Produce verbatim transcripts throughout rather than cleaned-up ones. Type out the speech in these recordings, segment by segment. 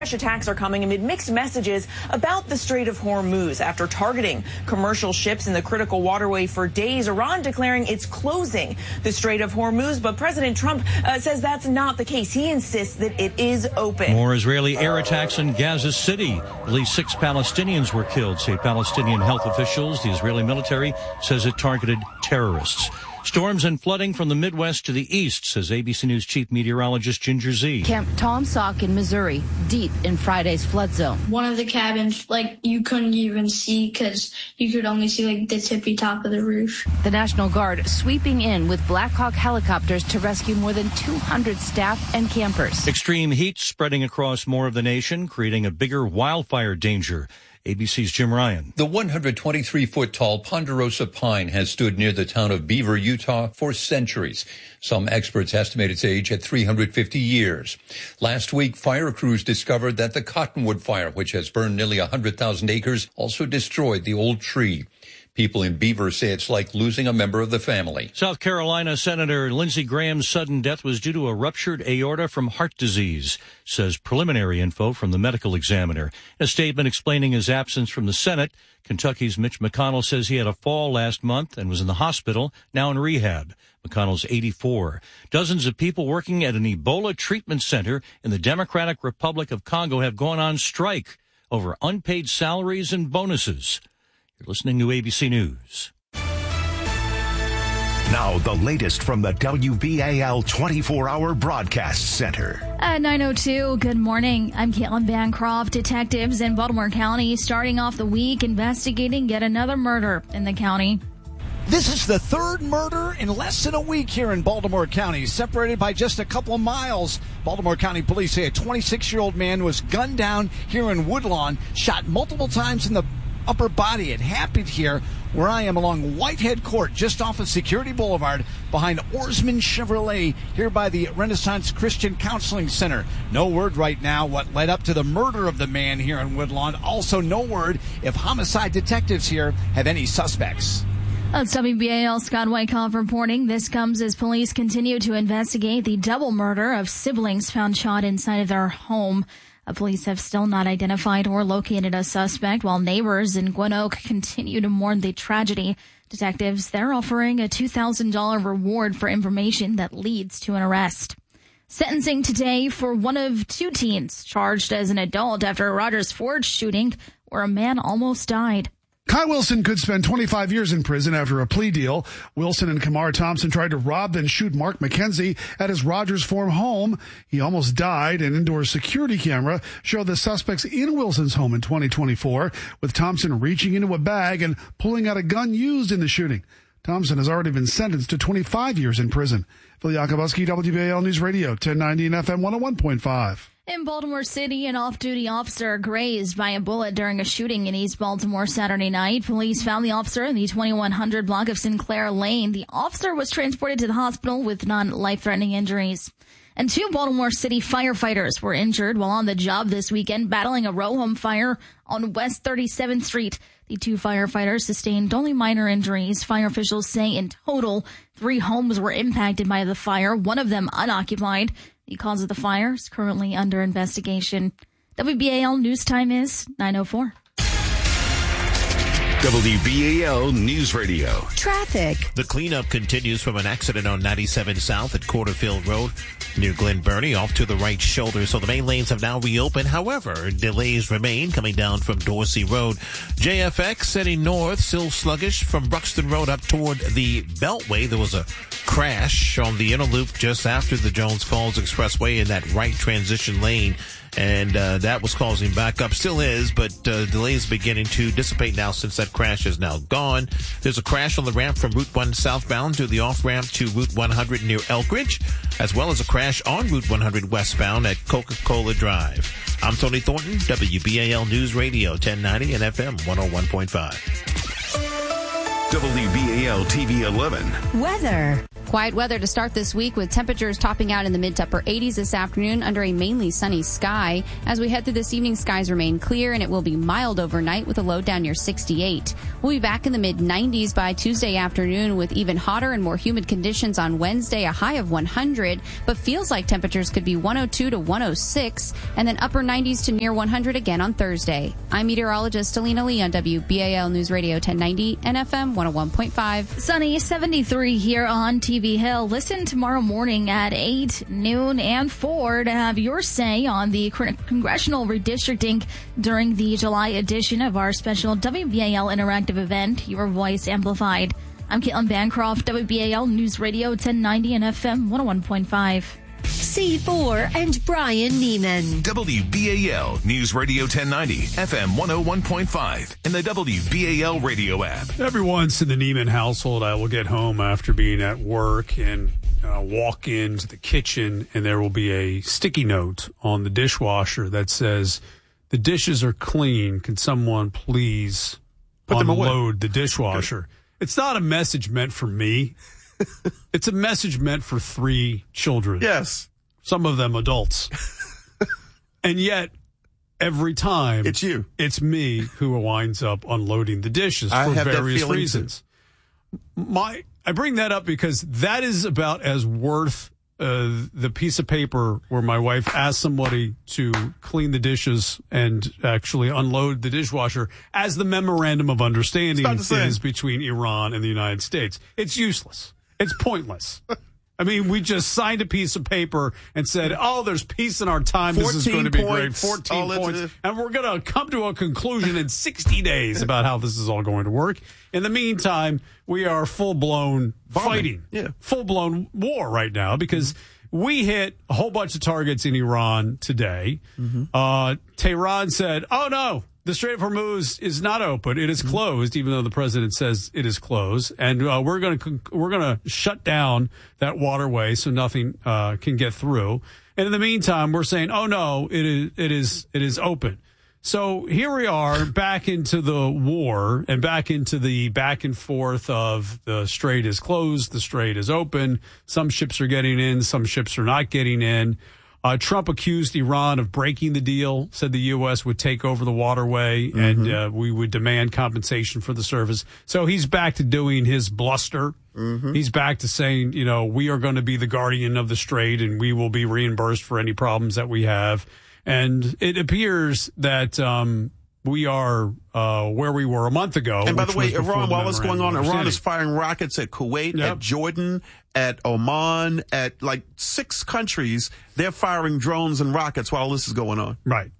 Attacks are coming amid mixed messages about the Strait of Hormuz. After targeting commercial ships in the critical waterway for days, Iran declaring it's closing the Strait of Hormuz. But President Trump uh, says that's not the case. He insists that it is open. More Israeli air attacks in Gaza City. At least six Palestinians were killed, say Palestinian health officials. The Israeli military says it targeted terrorists. Storms and flooding from the Midwest to the east, says A B C News chief meteorologist Ginger Zee. Camp Tom Sauk in Missouri, deep in Friday's flood zone. One of the cabins, like, you couldn't even see because you could only see, like, the tippy top of the roof. The National Guard sweeping in with Black Hawk helicopters to rescue more than two hundred staff and campers. Extreme heat spreading across more of the nation, creating a bigger wildfire danger. A B C's Jim Ryan. The one hundred twenty-three foot tall ponderosa pine has stood near the town of Beaver, Utah for centuries. Some experts estimate its age at three hundred fifty years. Last week, fire crews discovered that the Cottonwood Fire, which has burned nearly one hundred thousand acres, also destroyed the old tree. People in Beaver say it's like losing a member of the family. South Carolina Senator Lindsey Graham's sudden death was due to a ruptured aorta from heart disease, says preliminary info from the medical examiner. In a statement explaining his absence from the Senate, Kentucky's Mitch McConnell says he had a fall last month and was in the hospital, now in rehab. McConnell's eighty-four. Dozens of people working at an Ebola treatment center in the Democratic Republic of Congo have gone on strike over unpaid salaries and bonuses. You're listening to A B C News. Now, the latest from the W B A L twenty-four hour Broadcast Center. At nine oh two, good morning. I'm Caitlin Bancroft. Detectives in Baltimore County starting off the week investigating yet another murder in the county. This is the third murder in less than a week here in Baltimore County, separated by just a couple of miles. Baltimore County police say a twenty-six-year-old man was gunned down here in Woodlawn, shot multiple times in the upper body. It happened here where I am along Whitehead Court, just off of Security Boulevard, behind Oarsman Chevrolet, here by the Renaissance Christian Counseling Center. No word right now what led up to the murder of the man here in Woodlawn. Also no word if homicide detectives here have any suspects. That's W B A L Scott Wyckoff reporting. This comes as police continue to investigate the double murder of siblings found shot inside of their home. Uh, police have still not identified or located a suspect, while neighbors in Gwen Oak continue to mourn the tragedy. Detectives, they're offering a two thousand dollars reward for information that leads to an arrest. Sentencing today for one of two teens charged as an adult after a Rogers Forge shooting where a man almost died. Kai Wilson could spend twenty-five years in prison after a plea deal. Wilson and Kamar Thompson tried to rob and shoot Mark McKenzie at his Rogers Farm home. He almost died. An indoor security camera showed the suspects in Wilson's home in twenty twenty-four, with Thompson reaching into a bag and pulling out a gun used in the shooting. Thompson has already been sentenced to twenty-five years in prison. Phil Yakubuski, W B A L News Radio, ten ninety and F M one oh one point five. In Baltimore City, an off-duty officer grazed by a bullet during a shooting in East Baltimore Saturday night. Police found the officer in the twenty-one hundred block of Sinclair Lane. The officer was transported to the hospital with non-life-threatening injuries. And two Baltimore City firefighters were injured while on the job this weekend battling a row home fire on West thirty-seventh Street. The two firefighters sustained only minor injuries. Fire officials say in total, three homes were impacted by the fire, one of them unoccupied. The cause of the fire is currently under investigation. W B A L News Time is nine oh four. W B A L News Radio. Traffic. The cleanup continues from an accident on ninety-seven South at Quarterfield Road near Glen Burnie off to the right shoulder. So the main lanes have now reopened. However, delays remain coming down from Dorsey Road. J F X heading north, still sluggish from Bruxton Road up toward the Beltway. There was a crash on the inner loop just after the Jones Falls Expressway in that right transition lane. And uh, that was causing backup. Still is, but uh, delays beginning to dissipate now since that crash is now gone. There's a crash on the ramp from Route one southbound to the off-ramp to Route one hundred near Elkridge, as well as a crash on Route one hundred westbound at Coca-Cola Drive. I'm Tony Thornton, W B A L News Radio, ten ninety and F M one oh one point five. W B A L T V eleven. Weather. Quiet weather to start this week with temperatures topping out in the mid to upper eighties this afternoon under a mainly sunny sky. As we head through this evening, skies remain clear and it will be mild overnight with a low down near sixty-eight. We'll be back in the mid nineties by Tuesday afternoon with even hotter and more humid conditions on Wednesday, a high of one hundred, but feels like temperatures could be one oh two to one oh six and then upper nineties to near one hundred again on Thursday. I'm meteorologist Alina Lee on W B A L News Radio ten ninety and F M one oh one point five. Sunny seventy-three here on T V Hill. Listen tomorrow morning at eight, noon, and four to have your say on the congressional redistricting during the July edition of our special W B A L interactive event, Your Voice Amplified. I'm Caitlin Bancroft, W B A L News Radio ten ninety and F M one oh one point five. C four and Brian Neiman. W B A L News Radio ten ninety, F M one oh one point five, and the W B A L radio app. Every once in the Neiman household, I will get home after being at work and uh, walk into the kitchen, and there will be a sticky note on the dishwasher that says, "The dishes are clean. Can someone please Put unload the dishwasher?" Good. It's not a message meant for me. It's a message meant for three children. Yes. Some of them adults. And yet, every time... It's you. It's me who winds up unloading the dishes I for have various that reasons. Too. My, I bring that up because that is about as worth uh, the piece of paper where my wife asked somebody to clean the dishes and actually unload the dishwasher as the memorandum of understanding is between Iran and the United States. It's useless. It's pointless. I mean, we just signed a piece of paper and said, oh, there's peace in our time. This is going to be great. fourteen points. And we're going to come to a conclusion in sixty days about how this is all going to work. In the meantime, we are full-blown fighting. Yeah. Full-blown war right now because we hit a whole bunch of targets in Iran today. Mm-hmm. Uh, Tehran said, oh, no. The Strait of Hormuz is not open. It is closed, even though the president says it is closed. And uh, we're going to we're going to shut down that waterway so nothing uh, can get through. And in the meantime, we're saying, oh no, it is it is it is open. So here we are back into the war and back into the back and forth of the strait is closed, the strait is open. Some ships are getting in, some ships are not getting in. Uh, Trump accused Iran of breaking the deal, said the U S would take over the waterway mm-hmm. and uh, we would demand compensation for the service. So he's back to doing his bluster. Mm-hmm. He's back to saying, you know, we are going to be the guardian of the strait and we will be reimbursed for any problems that we have. And it appears that um, we are uh, where we were a month ago. And by the way, Iran, while it's going on, Iran is firing rockets at Kuwait, yep. at Jordan, at Oman, at like six countries. They're firing drones and rockets while this is going on. Right.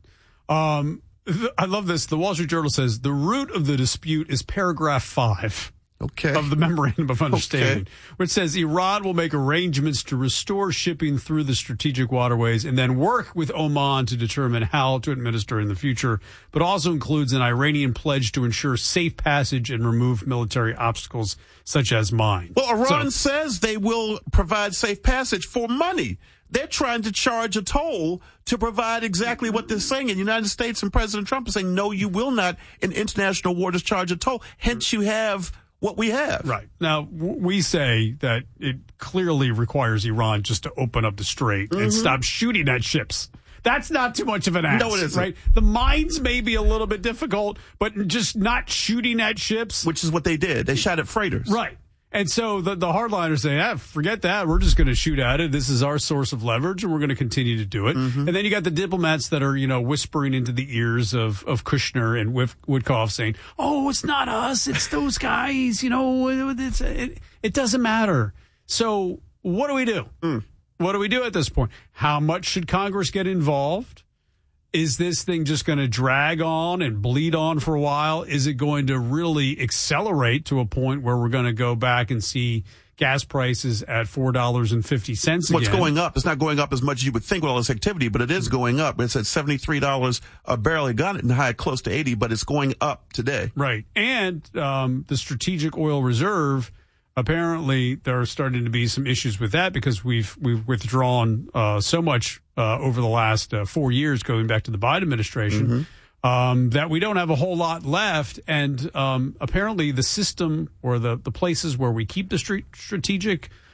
Um, th- I love this. The Wall Street Journal says the root of the dispute is paragraph five. Okay. Of the Memorandum of Understanding, okay. which says Iran will make arrangements to restore shipping through the strategic waterways and then work with Oman to determine how to administer in the future, but also includes an Iranian pledge to ensure safe passage and remove military obstacles such as mine. Well, Iran so, says they will provide safe passage for money. They're trying to charge a toll to provide exactly what they're saying. And the United States and President Trump are saying, no, you will not in international waters charge a toll. Hence, you have what we have. Right. Now, we say that it clearly requires Iran just to open up the strait mm-hmm. and stop shooting at ships. That's not too much of an ask. No, it isn't. Right? The mines may be a little bit difficult, but just not shooting at ships. Which is what they did. They shot at freighters. Right. And so the, the hardliners say, ah, forget that. We're just going to shoot at it. This is our source of leverage, and we're going to continue to do it. Mm-hmm. And then you got the diplomats that are, you know, whispering into the ears of, of Kushner and Witkoff saying, oh, it's not us. It's those guys. You know, it's, it, it doesn't matter. So what do we do? Mm. What do we do at this point? How much should Congress get involved? Is this thing just going to drag on and bleed on for a while? Is it going to really accelerate to a point where we're going to go back and see gas prices at four dollars and fifty cents again? What's going up? It's not going up as much as you would think with all this activity, but it is going up. It's at seventy-three dollars a barrel. It got it in high close to eighty, but it's going up today. Right. And um, the Strategic Oil Reserve, apparently there are starting to be some issues with that because we've we've withdrawn uh, so much uh, over the last uh, four years, going back to the Biden administration, mm-hmm. um, that we don't have a whole lot left. And um, apparently the system or the, the places where we keep the street strategic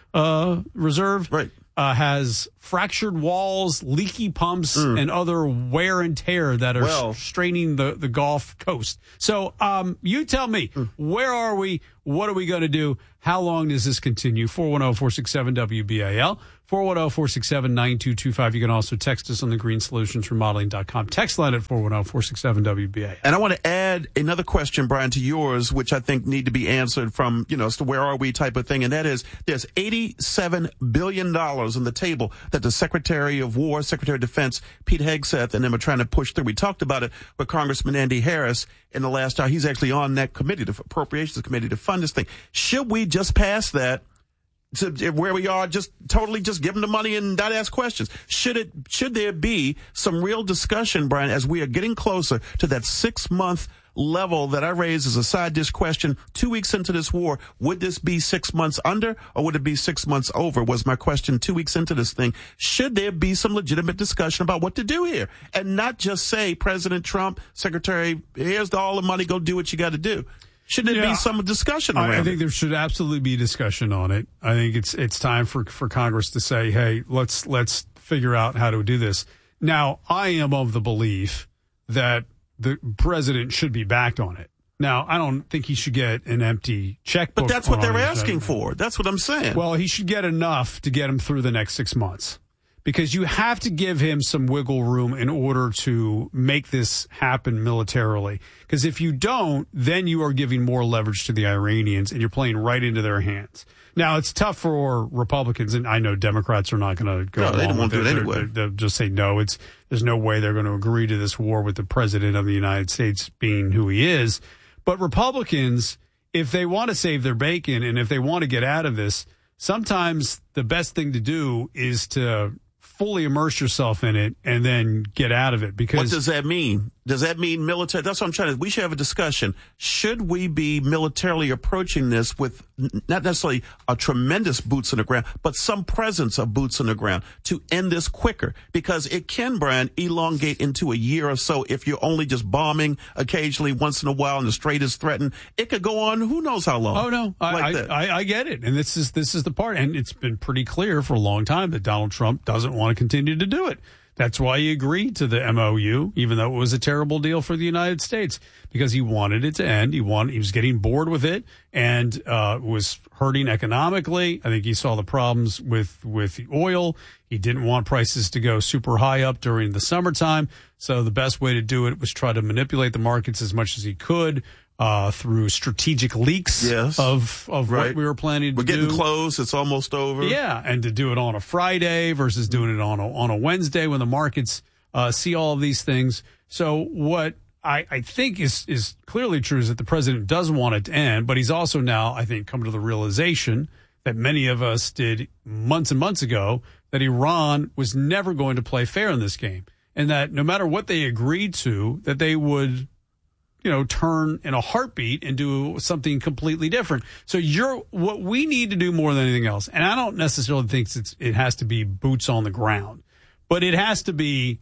uh, Reserve. Right. Uh, has fractured walls, leaky pumps, mm. and other wear and tear that are well, straining the, the Gulf Coast. So um, you tell me, mm. where are we? What are we going to do? How long does this continue? four one zero, four six seven, W B A L. four one zero, four six seven, nine two two five. You can also text us on the green solutions remodeling dot com. Text line at four one zero, four six seven, W B A L. And I want to add another question, Brian, to yours, which I think need to be answered from, you know, as to where are we type of thing. And that is, there's eighty-seven billion dollars on the table that the Secretary of War, Secretary of Defense, Pete Hegseth, and them are trying to push through. We talked about it with Congressman Andy Harris in the last hour. He's actually on that committee, the Appropriations Committee, to fund this thing. Should we just pass that to where we are, just totally just give them the money and not ask questions? Should it, should there be some real discussion, Brian, as we are getting closer to that six month level that I raised as a side dish question two weeks into this war? Would this be six months under or would it be six months over, was my question two weeks into this thing. Should there be some legitimate discussion about what to do here and not just say, President Trump, Secretary, here's the, all the money, go do what you got to do? Shouldn't there yeah, be some discussion around I, I think it? there should absolutely be discussion on it. I think it's it's time for, for Congress to say, hey, let's let's figure out how to do this. Now, I am of the belief that the president should be backed on it. Now, I don't think he should get an empty checkbook. But that's what they're asking for. That's what I'm saying. Well, he should get enough to get him through the next six months. Because you have to give him some wiggle room in order to make this happen militarily. Because if you don't, then you are giving more leverage to the Iranians and you're playing right into their hands. Now, it's tough for Republicans, and I know Democrats are not going to go no, along they don't want with to it. do it anyway. They'll just say no. It's there's no way they're going to agree to this war with the president of the United States being who he is. But Republicans, if they want to save their bacon and if they want to get out of this, sometimes the best thing to do is to fully immerse yourself in it and then get out of it. Because what does that mean? Does that mean military? That's what I'm trying to, we should have a discussion. Should we be militarily approaching this with not necessarily a tremendous boots on the ground, but some presence of boots on the ground to end this quicker? Because it can, Brian, elongate into a year or so if you're only just bombing occasionally once in a while and the strait is threatened. It could go on who knows how long. Oh, no, like I, I, I get it. And this is, this is the part. And it's been pretty clear for a long time that Donald Trump doesn't want to continue to do it. That's why he agreed to the M O U, even though it was a terrible deal for the United States, because he wanted it to end. He wanted, he was getting bored with it and uh, was hurting economically. I think he saw the problems with, with the oil. He didn't want prices to go super high up during the summertime. So the best way to do it was try to manipulate the markets as much as he could. Uh, through strategic leaks yes. of, of right. what we were planning to we're do. We're getting close. It's almost over. Yeah. And to do it on a Friday versus doing it on a, on a Wednesday when the markets, uh, see all of these things. So what I, I think is, is clearly true is that the president does want it to end, but he's also now, I think, come to the realization that many of us did months and months ago that Iran was never going to play fair in this game and that no matter what they agreed to, that they would, you know, turn in a heartbeat and do something completely different. So you're what we need to do more than anything else. And I don't necessarily think it's, it has to be boots on the ground, but it has to be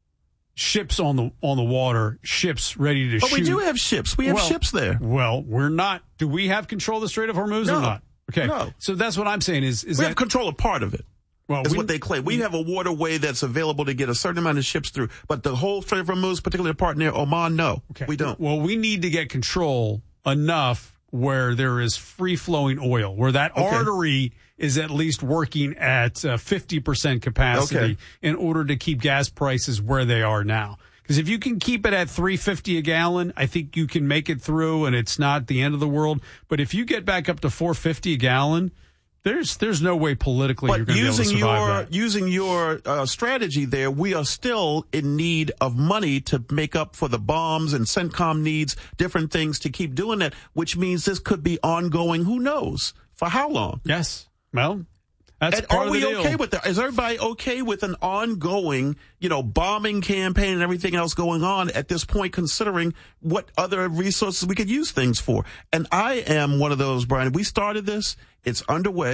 ships on the, on the water, ships ready to but shoot. But we do have ships. We have well, ships there. Well, we're not. Do we have control of the Strait of Hormuz no, or not? Okay. No. So that's what I'm saying is, is we that have control of part of it. Well, that's we, what they claim. We have a waterway that's available to get a certain amount of ships through, but the whole Strait of Hormuz, particularly the part near Oman, no, okay. we don't. Well, we need to get control enough where there is free-flowing oil, where that okay. artery is at least working at uh, fifty percent capacity okay. in order to keep gas prices where they are now. Because if you can keep it at three fifty a gallon, I think you can make it through, and it's not the end of the world. But if you get back up to four fifty a gallon, There's there's no way politically but you're going to be able to survive your, that. Using your uh, strategy there, we are still in need of money to make up for the bombs and CENTCOM needs different things to keep doing that, which means this could be ongoing. Who knows? For how long? Yes. Well, that's and part are of we the deal. okay with that? Is everybody okay with an ongoing, you know, bombing campaign and everything else going on at this point, considering what other resources we could use things for? And I am one of those, Brian. We started this. It's underway.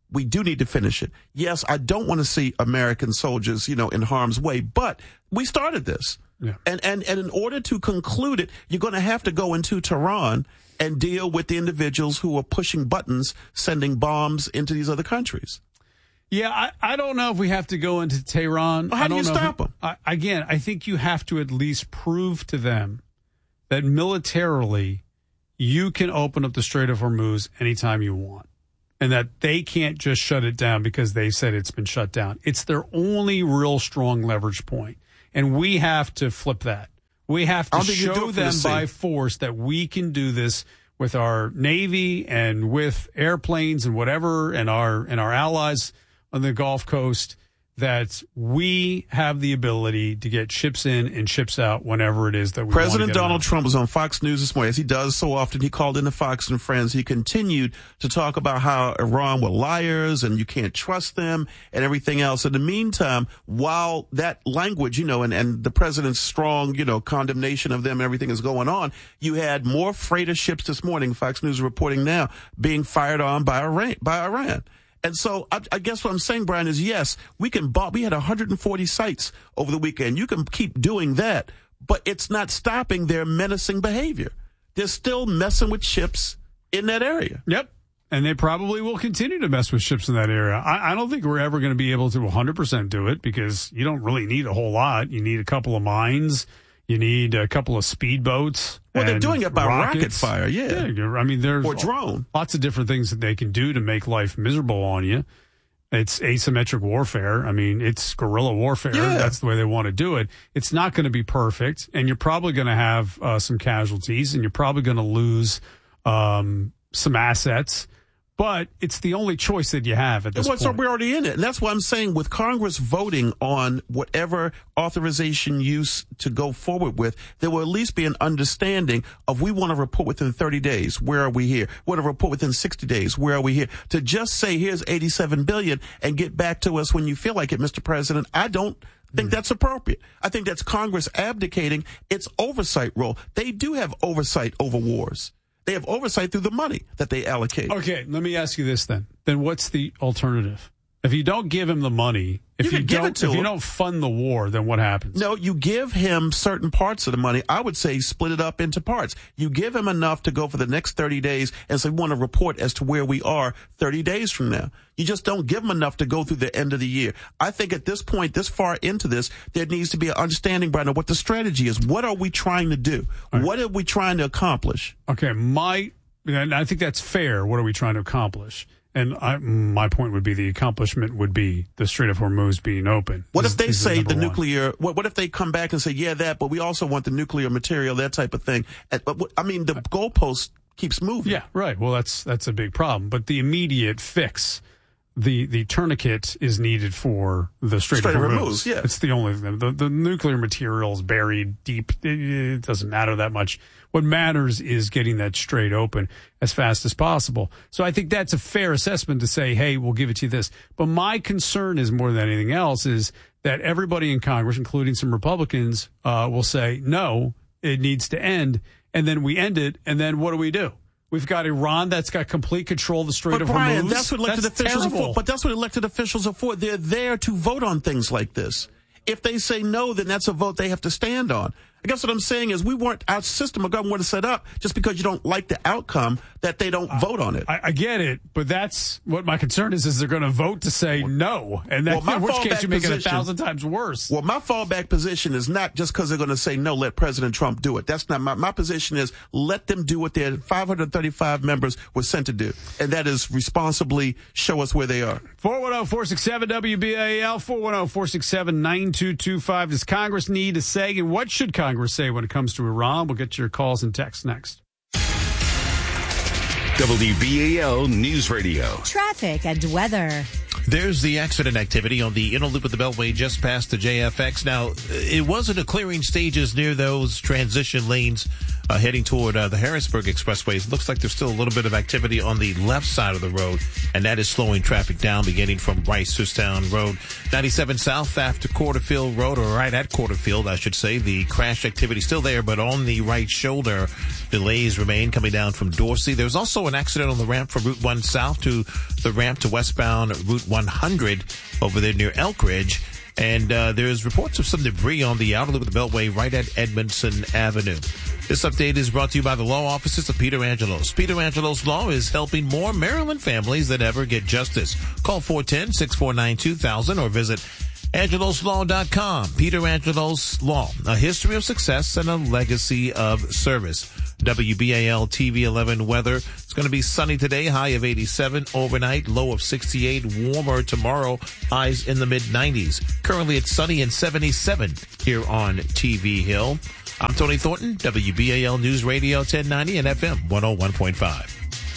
we do need to finish it. Yes, I don't want to see American soldiers, you know, in harm's way, but we started this. Yeah. And, and, and in order to conclude it, you're going to have to go into Tehran and deal with the individuals who are pushing buttons, sending bombs into these other countries. Yeah, I, I don't know if we have to go into Tehran. Well, how I do don't you know stop if, them? I, again, I think you have to at least prove to them that militarily you can open up the Strait of Hormuz anytime you want, and that they can't just shut it down because they said it's been shut down. It's their only real strong leverage point, and we have to flip that. We have to show them by force that we can do this with our Navy and with airplanes and whatever, and our and our allies on the Gulf Coast, that we have the ability to get ships in and ships out whenever it is that we President want to get Donald them Trump was on Fox News this morning, as he does so often. He called into Fox and Friends. He continued to talk about how Iran were liars and you can't trust them and everything else. In the meantime, while that language, you know, and, and the president's strong, you know, condemnation of them and everything is going on, you had more freighter ships this morning, Fox News is reporting now, being fired on by Iran. By Iran. And so I, I guess what I'm saying, Brian, is yes, we can bomb. We had one hundred forty sites over the weekend. You can keep doing that, but it's not stopping their menacing behavior. They're still messing with ships in that area. Yep. And they probably will continue to mess with ships in that area. I, I don't think we're ever going to be able to one hundred percent do it, because you don't really need a whole lot. You need a couple of mines. You need a couple of speedboats. Well, they're doing it by rocket fire, yeah. yeah. I mean, there's or drone. Lots of different things that they can do to make life miserable on you. It's asymmetric warfare. I mean, it's guerrilla warfare. Yeah. That's the way they want to do it. It's not going to be perfect, and you're probably going to have uh, some casualties, and you're probably going to lose um, some assets. But it's the only choice that you have at this well, point. So we're already in it. And that's why I'm saying, with Congress voting on whatever authorization use to go forward with, there will at least be an understanding of, we want to report within thirty days. Where are we here? We want to report within sixty days. Where are we here? To just say, here's eighty-seven billion dollars and get back to us when you feel like it, Mister President, I don't think that's appropriate. I think that's Congress abdicating its oversight role. They do have oversight over wars. They have oversight through the money that they allocate. Okay, let me ask you this then. Then what's the alternative? If you don't give him the money, if you, you, can give don't, it to if him. you don't fund the war, then what happens? No, you give him certain parts of the money. I would say split it up into parts. You give him enough to go for the next thirty days and say, we want to report as to where we are thirty days from now. You just don't give him enough to go through the end of the year. I think at this point, this far into this, there needs to be an understanding, Brian, of what the strategy is. What are we trying to do? Right. What are we trying to accomplish? Okay, my... And I think that's fair. What are we trying to accomplish? And I, my point would be, the accomplishment would be the Strait of Hormuz being open. What is, if they say the one. nuclear, what, what if they come back and say, yeah, that, but we also want the nuclear material, that type of thing. I mean, the goalpost keeps moving. Yeah, right. Well, that's that's a big problem. But the immediate fix, the the tourniquet is needed for the Strait, Strait of of Hormuz. Hormuz, yeah. It's the only thing. The, the nuclear material is buried deep. It, it doesn't matter that much. What matters is getting that strait open as fast as possible. So I think that's a fair assessment to say, hey, we'll give it to you this. But my concern is, more than anything else, is that everybody in Congress, including some Republicans, uh, will say, no, it needs to end. And then we end it. And then what do we do? We've got Iran that's got complete control of the Strait but of Brian, Hormuz. That's what elected that's officials terrible. are for. But that's what elected officials are for. They're there to vote on things like this. If they say no, then that's a vote they have to stand on. I guess what I'm saying is, we weren't, our system of government was set up just because you don't like the outcome that they don't uh, vote on it. I, I get it, but that's what my concern is, is they're going to vote to say no. And that, well, in which case you make position, it a thousand times worse. Well, my fallback position is not just because they're going to say no, let President Trump do it. That's not my, my position is, let them do what their five hundred thirty-five members were sent to do. And that is responsibly show us where they are. four one zero, four six seven, W B A L, four one zero, four six seven, nine two two five. Does Congress need to say, and what should Congress say when it comes to Iran? We'll get your calls and texts next. W B A L News Radio. Traffic and weather. There's the accident activity on the inner loop of the Beltway just past the J F X. Now, it wasn't a clearing stages near those transition lanes uh, heading toward uh, the Harrisburg Expressway. It looks like there's still a little bit of activity on the left side of the road, and that is slowing traffic down beginning from Reisterstown Road. ninety-seven South after Quarterfield Road, or right at Quarterfield, I should say. The crash activity still there, but on the right shoulder, delays remain coming down from Dorsey. There's also an accident on the ramp from Route one South to the ramp to westbound Route one hundred over there near Elk Ridge. And uh, there's reports of some debris on the outer loop of the Beltway right at Edmondson Avenue. This update is brought to you by the law offices of Peter Angelos. Peter Angelos Law is helping more Maryland families than ever get justice. Call four one zero, six four nine, two thousand or visit angelos law dot com. Peter Angelos Law, a history of success and a legacy of service. W B A L T V eleven weather. It's going to be sunny today, high of eighty-seven, overnight, low of sixty-eight, warmer tomorrow, highs in the mid nineties. Currently it's sunny and seventy-seven here on T V Hill. I'm Tony Thornton, W B A L News Radio ten ninety and F M one oh one point five.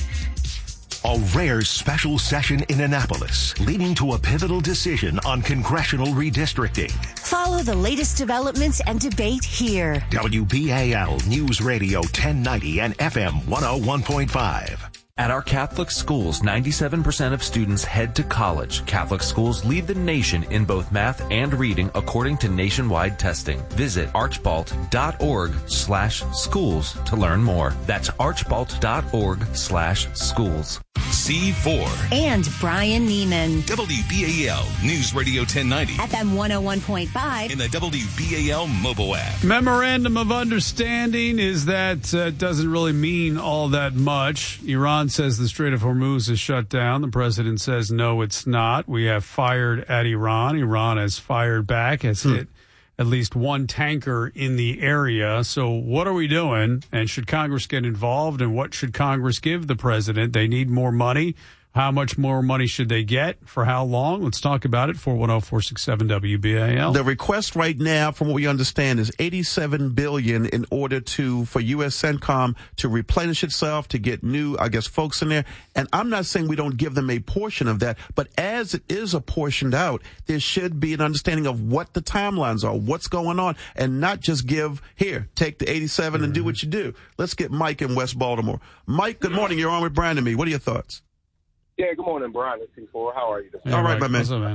A rare special session in Annapolis, leading to a pivotal decision on congressional redistricting. Follow the latest developments and debate here. W B A L News Radio ten ninety and F M one oh one point five. At our Catholic schools, ninety-seven percent of students head to college. Catholic schools lead the nation in both math and reading, according to nationwide testing. Visit archbalt.org slash schools to learn more. That's archbalt.org slash schools. C four. And Brian Neiman. W B A L News Radio ten ninety. F M one oh one point five. In the W B A L mobile app. Memorandum of Understanding is that uh, doesn't really mean all that much. Iran says the Strait of Hormuz is shut down. The president says, no, it's not. We have fired at Iran. Iran has fired back, has hmm. hit at least one tanker in the area. So what are we doing? And should Congress get involved? And what should Congress give the president? They need more money. How much more money should they get? For how long? Let's talk about it. four one zero, four six seven, W B A L. The request right now, from what we understand, is eighty-seven billion dollars in order to, for U S CENTCOM to replenish itself, to get new, I guess, folks in there. And I'm not saying we don't give them a portion of that, but as it is apportioned out, there should be an understanding of what the timelines are, what's going on, and not just give, here, take the eighty-seven mm-hmm. and do what you do. Let's get Mike in West Baltimore. Mike, good morning. You're on with Brian and me. What are your thoughts? Yeah, good morning, Brian at C four. How are you this morning? All right, my man. What's up, man?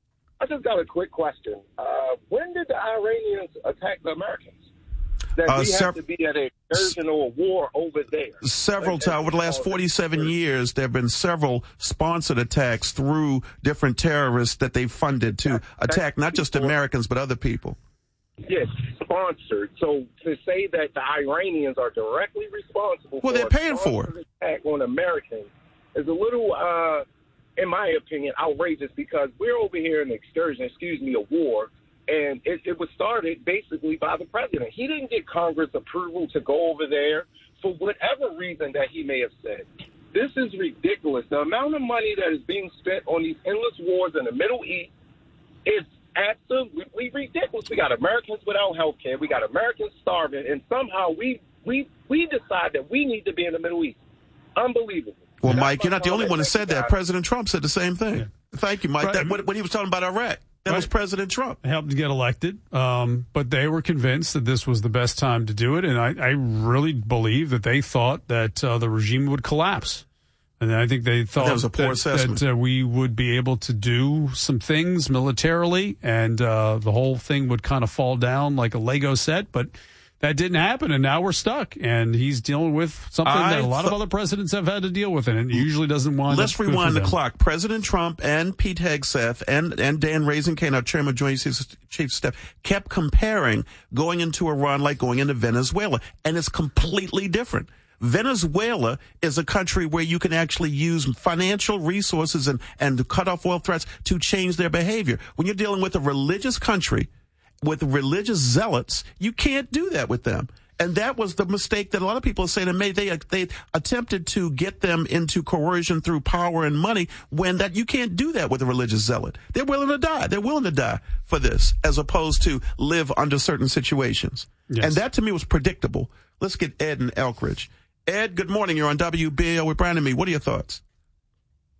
I just got a quick question. Uh, when did the Iranians attack the Americans? That uh, we sev- have to be at an excursion or a war over there. Several times. Over the last forty-seven years, there have been several sponsored attacks through different terrorists that they funded to attack not just Americans, but other people. Yes, sponsored. So to say that the Iranians are directly responsible well, for they're paying for it. Attack on Americans is a little, uh, in my opinion, outrageous, because we're over here in an excursion, excuse me, a war, and it, it was started basically by the president. He didn't get Congress approval to go over there for whatever reason that he may have said. This is ridiculous. The amount of money that is being spent on these endless wars in the Middle East is absolutely ridiculous. We got Americans without health care. We got Americans starving, and somehow we, we, we decide that we need to be in the Middle East. Unbelievable. Well, Mike, you're not the only one that said that. President Trump said the same thing. Yeah. Thank you, Mike. Right. That, when, when he was talking about Iraq, that right. was President Trump. Helped to get elected, um, but they were convinced that this was the best time to do it, and I, I really believe that they thought that uh, the regime would collapse. And I think they thought that, was a poor that, assessment. that uh, we would be able to do some things militarily, and uh, the whole thing would kind of fall down like a Lego set, but that didn't happen, and now we're stuck. And he's dealing with something I that a lot th- of other presidents have had to deal with, and it usually doesn't wind Let's up rewind the them. clock. President Trump and Pete Hegseth and, and Dan Raisin-Kane, our chairman of Joint Chief of Staff, kept comparing going into Iran like going into Venezuela, and it's completely different. Venezuela is a country where you can actually use financial resources and, and cut off oil threats to change their behavior. When you're dealing with a religious country, with religious zealots, you can't do that with them. And that was the mistake that a lot of people are saying they made. They, they attempted to get them into coercion through power and money, when that you can't do that with a religious zealot. They're willing to die. They're willing to die for this, as opposed to live under certain situations. Yes. And that to me was predictable. Let's get Ed in Elk Ridge. Ed, good morning. You're on W B A L with Brian and me. What are your thoughts?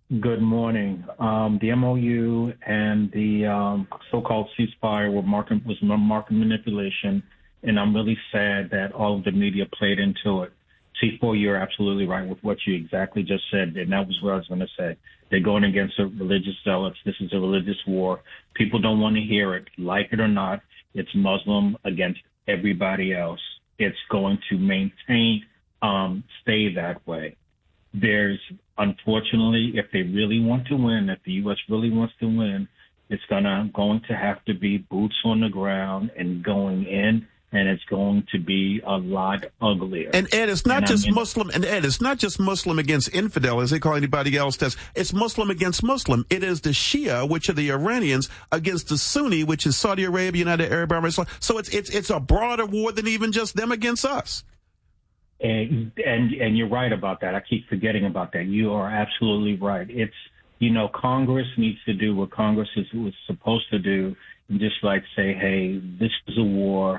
Good morning. Um, the M O U and the um, so-called ceasefire were market, was market manipulation, and I'm really sad that all of the media played into it. C four, you're absolutely right with what you exactly just said, and that was what I was going to say. They're going against the religious zealots. This is a religious war. People don't want to hear it. Like it or not, it's Muslim against everybody else. It's going to maintain, um, stay that way. There's, unfortunately, if they really want to win, if the U S really wants to win, it's gonna going to have to be boots on the ground and going in, and it's going to be a lot uglier. And Ed, it's not and just I mean, Muslim, and Ed, it's not just Muslim against infidel, as they call anybody else does. It's Muslim against Muslim. It is the Shia, which are the Iranians, against the Sunni, which is Saudi Arabia, United Arab Emirates. So it's it's it's a broader war than even just them against us. And, and and you're right about that. I keep forgetting about that. You are absolutely right. It's, you know, Congress needs to do what Congress is was supposed to do, and just like say, hey, this is a war.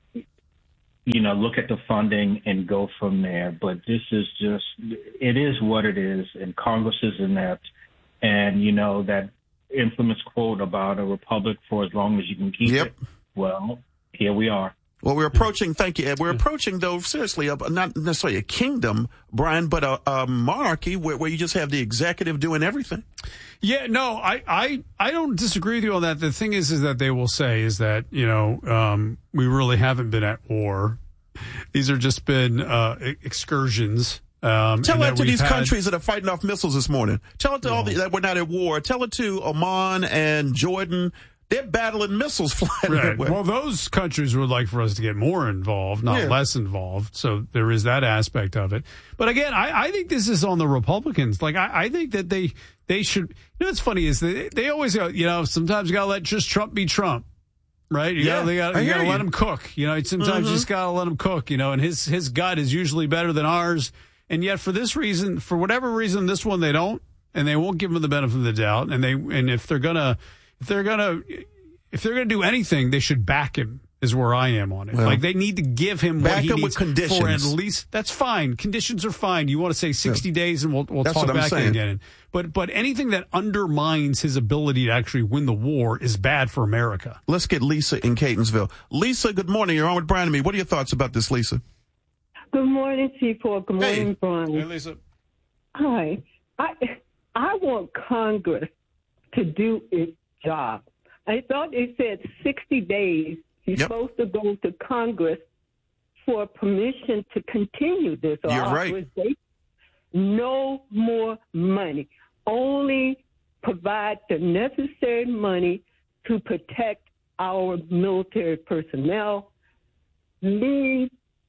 You know, look at the funding and go from there. But this is just, it is what it is, and Congress is inept. And, you know, that infamous quote about a republic for as long as you can keep yep. it. Well, here we are. Well, we're approaching, thank you, Ed. We're approaching, though, seriously, a, not necessarily a kingdom, Brian, but a, a monarchy where, where you just have the executive doing everything. Yeah, no, I, I, I don't disagree with you on that. The thing is, is that they will say is that, you know, um, we really haven't been at war. These have just been uh, excursions. Um, Tell that, that to these had... countries that are fighting off missiles this morning. Tell it to no. all the, that we're not at war. Tell it to Oman and Jordan. They're battling missiles flying right. everywhere. Well, those countries would like for us to get more involved, not yeah. less involved. So there is that aspect of it. But again, I, I think this is on the Republicans. Like, I, I think that they they should. You know, what's funny is they, they always go, you know, sometimes you got to let just Trump be Trump. Right? You yeah, gotta, you gotta, you gotta let him cook. You know, sometimes mm-hmm. you just gotta let him cook, you know, and his, his gut is usually better than ours. And yet for this reason, for whatever reason, this one they don't, and they won't give him the benefit of the doubt. And they, and if they're gonna, if they're gonna, if they're gonna do anything, they should back him, is where I am on it. Well, like they need to give him what he him needs with conditions. For at least, that's fine. Conditions are fine. You want to say sixty yeah. days and we'll, we'll that's talk back in again. But, but anything that undermines his ability to actually win the war is bad for America. Let's get Lisa in Catonsville. Lisa, good morning. You're on with Brian and me. What are your thoughts about this, Lisa? Good morning, T four. Good morning, hey. Brian. Hey, Lisa. Hi. I, I want Congress to do its job. I thought they said sixty days. He's yep. supposed to go to Congress for permission to continue this. You're right. No more money. Only provide the necessary money to protect our military personnel. Leave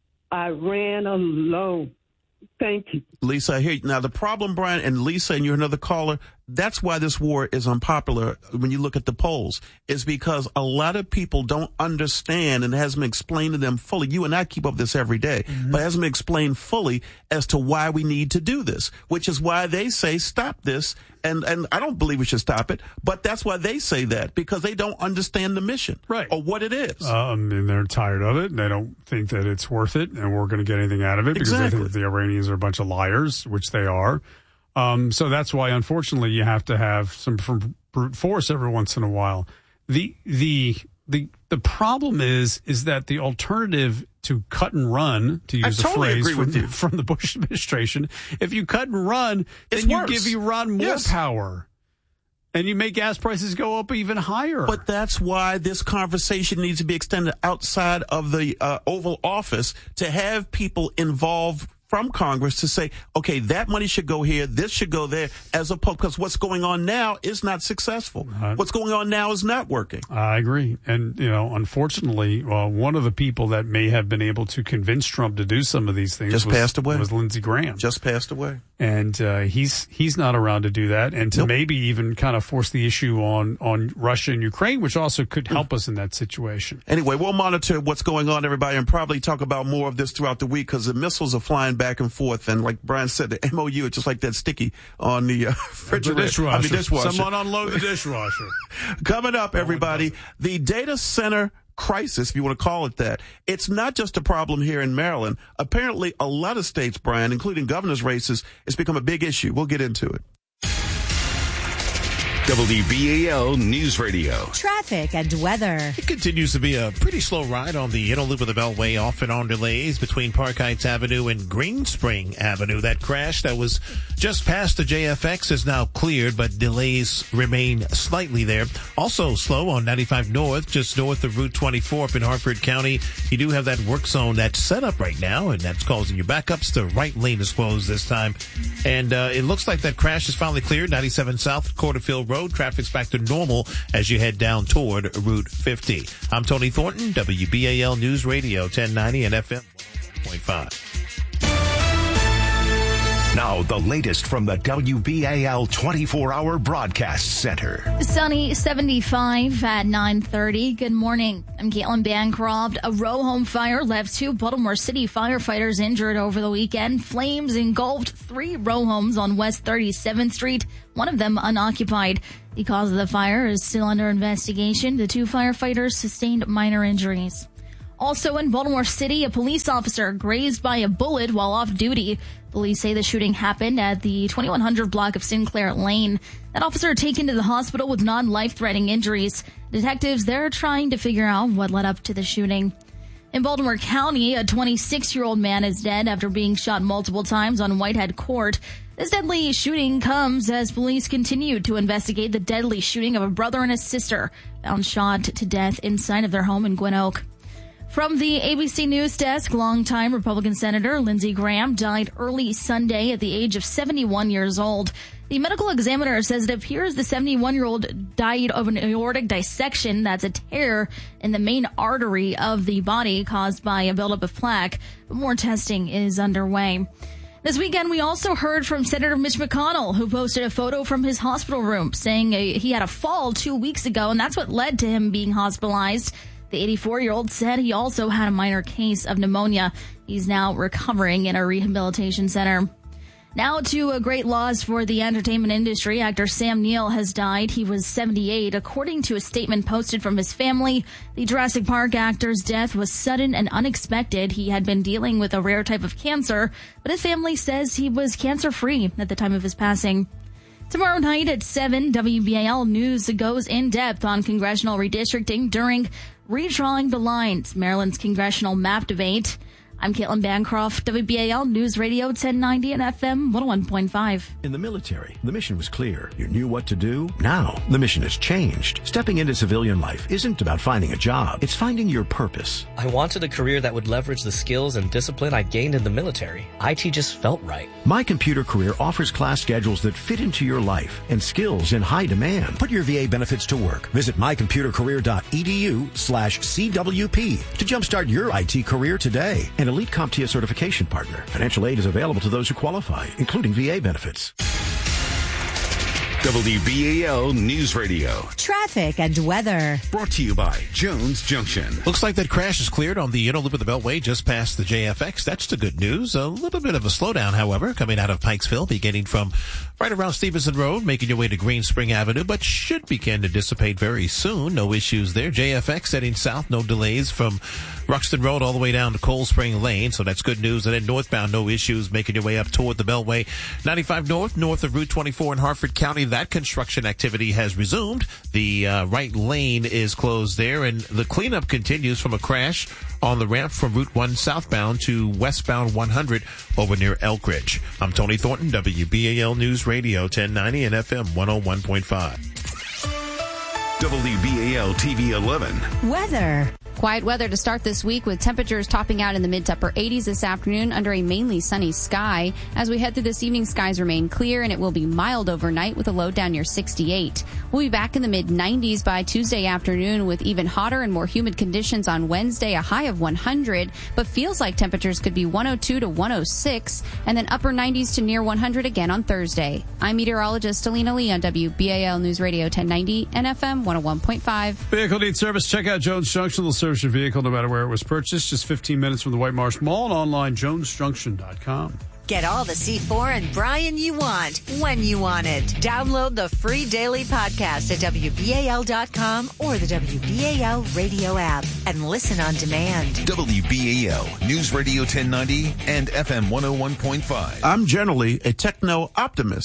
Iran alone. Thank you. Lisa, I hear you. Now, the problem, Brian, and Lisa, and you're another caller, that's why this war is unpopular when you look at the polls, is because a lot of people don't understand and it hasn't been explained to them fully. You and I keep up with this every day, mm-hmm. but it hasn't been explained fully as to why we need to do this, which is why they say stop this. And, and I don't believe we should stop it, but that's why they say that, because they don't understand the mission right. or what it is. Um, and they're tired of it, and they don't think that it's worth it, and we're going to get anything out of it because exactly. they think that the Iranians are a bunch of liars, which they are. Um, so that's why, unfortunately, you have to have some from brute force every once in a while. The the the the problem is is that the alternative to cut and run, to use I a totally phrase agree from, with you. from the Bush administration, if you cut and run, it's then you worse. give Iran more yes. power. And you make gas prices go up even higher. But that's why this conversation needs to be extended outside of the uh, Oval Office to have people involved from Congress to say, okay, that money should go here, this should go there, as opposed, because what's going on now is not successful. Uh, what's going on now is not working. I agree. And, you know, unfortunately, uh, one of the people that may have been able to convince Trump to do some of these things just was, passed away. was Lindsey Graham. Just passed away. And uh, he's he's not around to do that, and to nope. maybe even kind of force the issue on, on Russia and Ukraine, which also could help mm. us in that situation. Anyway, we'll monitor what's going on, everybody, and probably talk about more of this throughout the week, because the missiles are flying back and forth. And like Brian said, the M O U is just like that sticky on the uh, refrigerator. The dishwasher. I mean, dishwasher. Someone unload the dishwasher. Coming up, everybody, the data center crisis, if you want to call it that. It's not just a problem here in Maryland. Apparently, a lot of states, Brian, including governor's races, it's become a big issue. We'll get into it. W B A L News Radio. Traffic and weather. It continues to be a pretty slow ride on the inner loop of the Beltway, off and on delays between Park Heights Avenue and Green Spring Avenue. That crash that was just past the J F X is now cleared, but delays remain slightly there. Also slow on ninety-five North, just north of Route twenty-four up in Harford County. You do have that work zone that's set up right now, and that's causing you backups. The right lane is closed this time. And uh, it looks like that crash is finally cleared. ninety-seven South, Quarterfield Road. Traffic's back to normal as you head down toward Route fifty. I'm Tony Thornton, W B A L News Radio ten ninety and F M one oh one point five. Now, the latest from the W B A L twenty-four hour Broadcast Center. Sunny, seventy-five at nine thirty. Good morning. I'm Caitlin Bancroft. A row home fire left two Baltimore City firefighters injured over the weekend. Flames engulfed three row homes on West thirty-seventh Street, one of them unoccupied. The cause of the fire is still under investigation. The two firefighters sustained minor injuries. Also in Baltimore City, a police officer grazed by a bullet while off duty. Police say the shooting happened at the twenty-one hundred block of Sinclair Lane. That officer taken to the hospital with non-life-threatening injuries. Detectives, they're trying to figure out what led up to the shooting. In Baltimore County, a twenty-six-year-old man is dead after being shot multiple times on Whitehead Court. This deadly shooting comes as police continue to investigate the deadly shooting of a brother and a sister found shot to death inside of their home in Gwynn Oak. From the A B C News Desk, longtime Republican Senator Lindsey Graham died early Sunday at the age of seventy-one years old. The medical examiner says it appears the seventy-one-year-old died of an aortic dissection. That's a tear in the main artery of the body caused by a buildup of plaque. But more testing is underway. This weekend, we also heard from Senator Mitch McConnell, who posted a photo from his hospital room saying he had a fall two weeks ago, and that's what led to him being hospitalized. The eighty-four-year-old said he also had a minor case of pneumonia. He's now recovering in a rehabilitation center. Now to a great loss for the entertainment industry. Actor Sam Neill has died. He was seventy-eight. According to a statement posted from his family, the Jurassic Park actor's death was sudden and unexpected. He had been dealing with a rare type of cancer, but his family says he was cancer-free at the time of his passing. Tomorrow night at seven, W B A L News goes in depth on congressional redistricting during Redrawing the Lines, Maryland's congressional map debate. I'm Caitlin Bancroft, W B A L News Radio ten ninety and F M one oh one point five. In the military, the mission was clear. You knew what to do. Now, the mission has changed. Stepping into civilian life isn't about finding a job. It's finding your purpose. I wanted a career that would leverage the skills and discipline I gained in the military. I T just felt right. My Computer Career offers class schedules that fit into your life and skills in high demand. Put your V A benefits to work. Visit mycomputercareer.edu slash CWP to jumpstart your I T career today. An elite CompTIA certification partner. Financial aid is available to those who qualify, including V A benefits. W B A L News Radio. Traffic and weather. Brought to you by Jones Junction. Looks like that crash is cleared on the inner loop of the Beltway just past the J F X. That's the good news. A little bit of a slowdown, however, coming out of Pikesville, beginning from right around Stevenson Road, making your way to Green Spring Avenue, but should begin to dissipate very soon. No issues there. J F X heading south, no delays from Ruxton Road all the way down to Cold Spring Lane, so that's good news. And then northbound, no issues, making your way up toward the Beltway. ninety-five North, north of Route twenty-four in Harford County. That construction activity has resumed. The uh, right lane is closed there, and the cleanup continues from a crash on the ramp from Route one southbound to westbound one hundred over near Elk Ridge. I'm Tony Thornton, W B A L News Radio ten ninety and F M one oh one point five. W B A L T V eleven. Weather. Quiet weather to start this week with temperatures topping out in the mid to upper eighties this afternoon under a mainly sunny sky. As we head through this evening, skies remain clear and it will be mild overnight with a low down near sixty-eight. We'll be back in the mid nineties by Tuesday afternoon with even hotter and more humid conditions on Wednesday, a high of one hundred, but feels like temperatures could be one oh two to one oh six and then upper nineties to near one hundred again on Thursday. I'm meteorologist Alina Lee on W B A L News Radio ten ninety and F M one oh one point five. Vehicle needs service. Check out Jones Junction. They'll service your vehicle no matter where it was purchased. Just fifteen minutes from the White Marsh Mall and online jones junction dot com. Get all the C four and Brian you want, when you want it. Download the free daily podcast at W B A L dot com or the W B A L radio app and listen on demand. W B A L News Radio ten ninety and F M one oh one point five. I'm generally a techno optimist.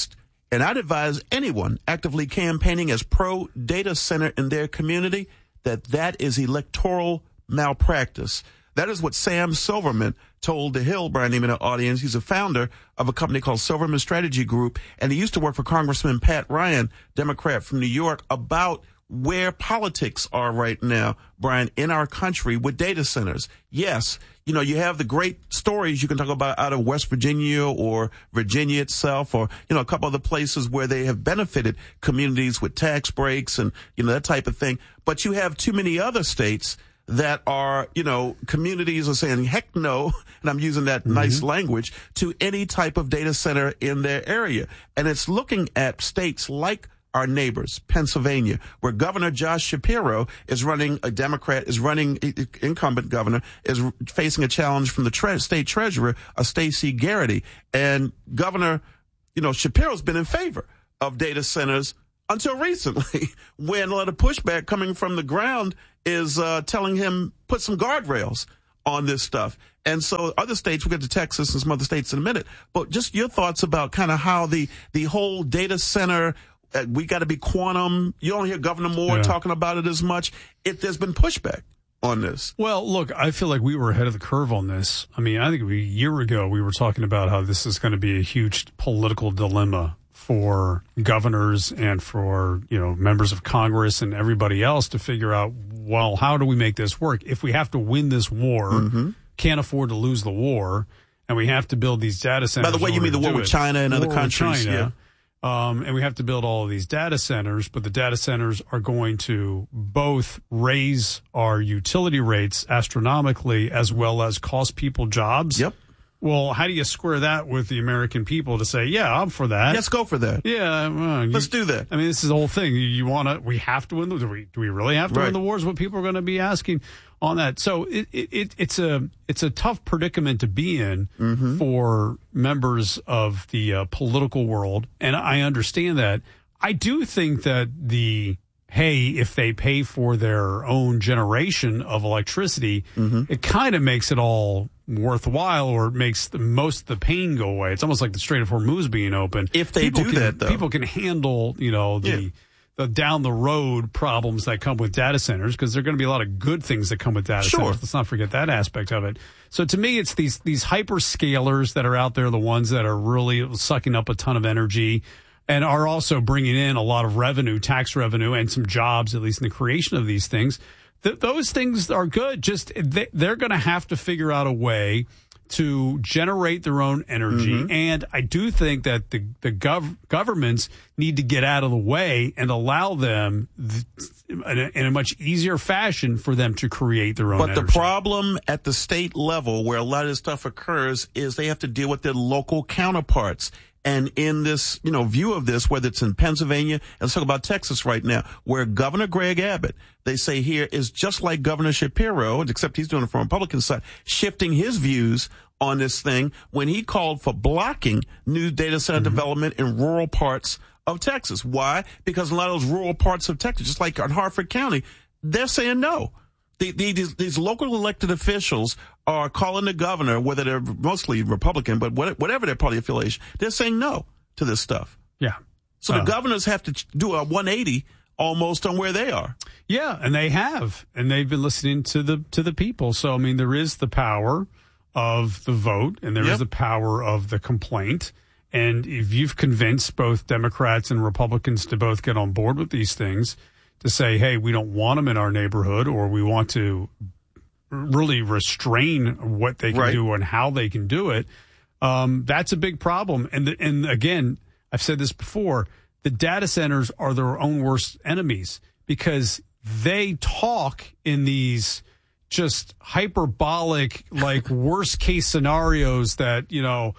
and I'd advise anyone actively campaigning as pro-data center in their community that that is electoral malpractice. That is what Sam Silverman told The Hill, Brian Neiman, our audience. He's a founder of a company called Silverman Strategy Group, and he used to work for Congressman Pat Ryan, Democrat from New York, about where politics are right now, Brian, in our country with data centers. Yes, you know, you have the great stories you can talk about out of West Virginia or Virginia itself, or, you know, a couple other places where they have benefited communities with tax breaks and, you know, that type of thing. But you have too many other states that are, you know, communities are saying, heck no, and I'm using that mm-hmm. nice language, to any type of data center in their area. And it's looking at states like our neighbors, Pennsylvania, where Governor Josh Shapiro is running, a Democrat, is running, incumbent governor, is facing a challenge from the tre- state treasurer, a Stacey Garrity. And Governor, you know, Shapiro's been in favor of data centers until recently, when a lot of pushback coming from the ground is uh, telling him put some guardrails on this stuff. And so other states, we'll get to Texas and some other states in a minute, but just your thoughts about kind of how the, the whole data center, uh, we got to be quantum. You don't hear Governor Moore yeah. talking about it as much. It, there's been pushback on this. Well, look, I feel like we were ahead of the curve on this. I mean, I think we, a year ago we were talking about how this is going to be a huge political dilemma for governors and for, you know, members of Congress and everybody else to figure out, well, how do we make this work? If we have to win this war, mm-hmm. can't afford to lose the war, and we have to build these data centers. By the way, you mean the war with China and other countries? China, yeah. Um, and we have to build all of these data centers, but the data centers are going to both raise our utility rates astronomically as well as cost people jobs. Yep. Well, how do you square that with the American people to say, yeah, I'm for that? Let's go for that. Yeah. Well, you, Let's do that. I mean, this is the whole thing. You, you want to, we have to win the, do we, do we really have to right. win the wars? What people are going to be asking on that. So it, it, it's a, it's a tough predicament to be in mm-hmm. for members of the uh, political world. And I understand that. I do think that the, hey, if they pay for their own generation of electricity, mm-hmm. it kind of makes it all worthwhile, or it makes the most of the pain go away. It's almost like the Strait of Hormuz being open. If they people do can, that, though. People can handle, you know, the, yeah. the down the road problems that come with data centers, because there are going to be a lot of good things that come with data sure. centers. Let's not forget that aspect of it. So to me, it's these, these hyperscalers that are out there, the ones that are really sucking up a ton of energy and are also bringing in a lot of revenue, tax revenue, and some jobs, at least in the creation of these things. Th- those things are good. Just they, they're going to have to figure out a way to generate their own energy. Mm-hmm. And I do think that the, the gov- governments need to get out of the way and allow them th- in, a, in a much easier fashion for them to create their own but energy. But the problem at the state level where a lot of this stuff occurs is they have to deal with their local counterparts. And in this, you know, view of this, whether it's in Pennsylvania, let's talk about Texas right now, where Governor Greg Abbott, they say here, is just like Governor Shapiro, except he's doing it from a Republican side, shifting his views on this thing when he called for blocking new data center mm-hmm. development in rural parts of Texas. Why? Because a lot of those rural parts of Texas, just like in Harford County, they're saying no. The, the, these, these local elected officials are calling the governor, whether they're mostly Republican, but whatever their party affiliation, they're saying no to this stuff. Yeah. So uh, the governors have to do a one eighty almost on where they are. Yeah, and they have, and they've been listening to the to the people. So I mean, there is the power of the vote, and there yep. is the power of the complaint. And if you've convinced both Democrats and Republicans to both get on board with these things, to say, hey, we don't want them in our neighborhood, or we want to really restrain what they can right. do and how they can do it, um, that's a big problem. And the, and again, I've said this before, the data centers are their own worst enemies, because they talk in these just hyperbolic, like worst case scenarios that, you know,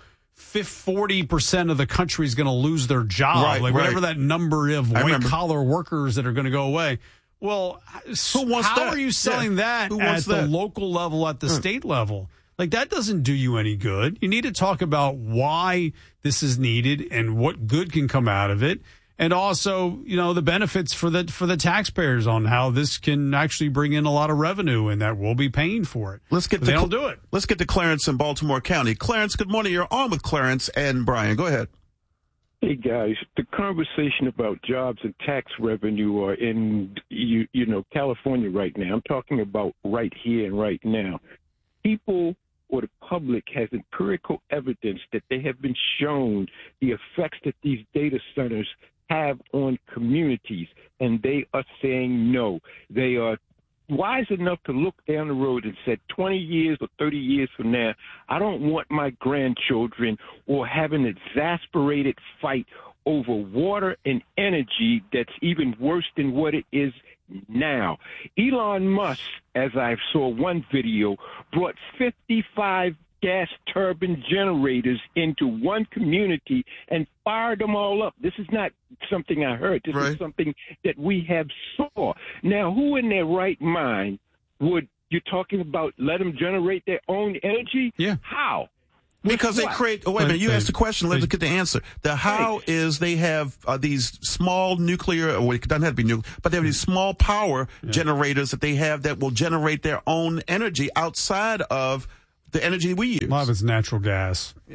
forty percent of the country is going to lose their job, right, like right. whatever that number of white collar workers that are going to go away. Well, who wants how that? are you selling yeah. that at that? the local level, at the hmm. state level? Like, that doesn't do you any good. You need to talk about why this is needed and what good can come out of it. And also, you know, the benefits for the for the taxpayers on how this can actually bring in a lot of revenue, and that we'll be paying for it. Let's get but to they don't Cl- do it. Let's get to Clarence in Baltimore County. Clarence, good morning. You're on with Clarence and Brian. Go ahead. Hey guys, the conversation about jobs and tax revenue are in you, you know California right now. I'm talking about right here and right now. People or the public has empirical evidence that they have been shown the effects that these data centers have on communities, and they are saying no. They are wise enough to look down the road and said twenty years or thirty years from now, I don't want my grandchildren or have an exasperated fight over water and energy that's even worse than what it is now. Elon Musk, as I saw one video, brought fifty-five gas turbine generators into one community and fired them all up. This is not something I heard. This right. is something that we have saw. Now, who in their right mind would, you're talking about let them generate their own energy? Yeah. How? Because they create, oh, wait a minute, you asked the question, let's get the answer. The how right. is they have uh, these small nuclear, or it doesn't have to be nuclear, but they have these small power yeah. generators that they have that will generate their own energy outside of the energy we use. A lot of it's natural gas. Yeah.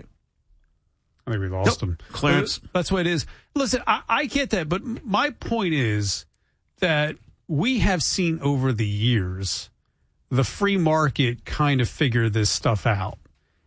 I think we lost nope. him. Clarence. But that's what it is. Listen, I, I get that, but my point is that we have seen over the years the free market kind of figure this stuff out.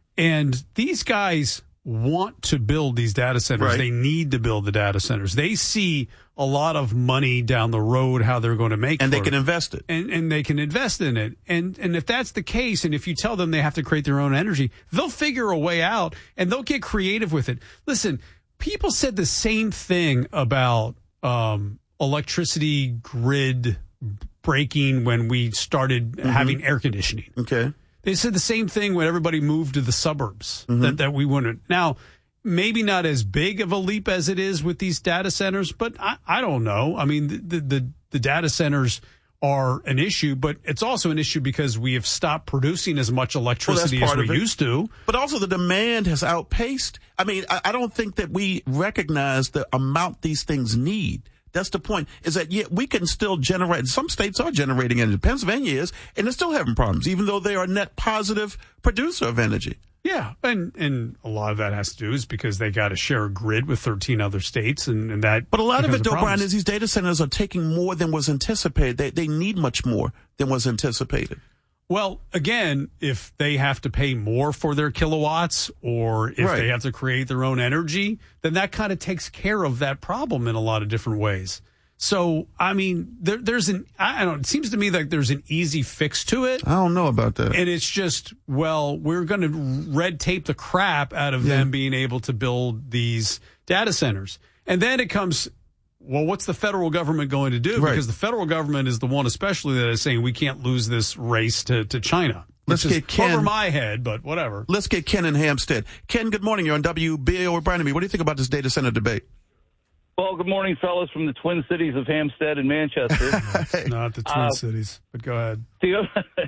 And these guys want to build these data centers. Right. They need to build the data centers. They see a lot of money down the road, how they're going to make and for they can it. invest it. And and they can invest in it. And and if that's the case, and if you tell them they have to create their own energy, they'll figure a way out and they'll get creative with it. Listen, people said the same thing about um, electricity grid breaking when we started mm-hmm. having air conditioning. Okay. They said the same thing when everybody moved to the suburbs, mm-hmm. that, that we wouldn't. Now, maybe not as big of a leap as it is with these data centers, but I, I don't know. I mean, the, the, the data centers are an issue, but it's also an issue because we have stopped producing as much electricity well, as we used to. But also the demand has outpaced. I mean, I, I don't think that we recognize the amount these things need. That's the point, is that, yeah, we can still generate. Some states are generating energy. Pennsylvania is, and they're still having problems, even though they are a net positive producer of energy. Yeah, and and a lot of that has to do is because they got to share a grid with thirteen other states, and, and that. But a lot of it, though, problems. Brian, is these data centers are taking more than was anticipated. They they need much more than was anticipated. Well, again, if they have to pay more for their kilowatts or if right. they have to create their own energy, then that kind of takes care of that problem in a lot of different ways. So, I mean, there, there's an, I don't know, it seems to me like there's an easy fix to it. I don't know about that. And it's just, well, we're going to red tape the crap out of yeah. them being able to build these data centers. And then it comes, well, what's the federal government going to do? Right. Because the federal government is the one especially that is saying we can't lose this race to, to China. Let's get Ken. Over my head, but whatever. Let's get Ken in Hampstead. Ken, good morning. You're on W B A L with Brian and me. What do you think about this data center debate? Well, good morning, fellas, from the Twin Cities of Hampstead and Manchester. No, it's not the Twin uh, Cities, but go ahead. The,